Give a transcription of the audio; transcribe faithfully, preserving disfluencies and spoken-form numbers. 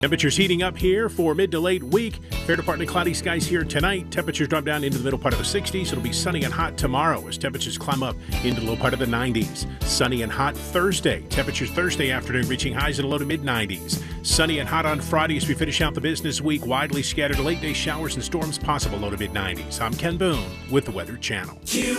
Temperatures heating up here for mid to late week. Fair to partly cloudy skies here tonight. Temperatures drop down into the middle part of the sixties. It'll be sunny and hot tomorrow as temperatures climb up into the low part of the nineties. Sunny and hot Thursday. Temperatures Thursday afternoon reaching highs in the low to mid nineties. Sunny and hot on Friday as we finish out the business week. Widely scattered late day showers and storms possible, low to mid nineties. I'm Ken Boone with the Weather Channel.